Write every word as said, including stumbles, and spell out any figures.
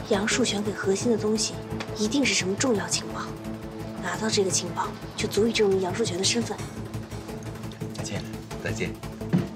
杨树全给何心的东西，一定是什么重要情报。拿到这个情报，就足以证明杨树全的身份。 再见，再见。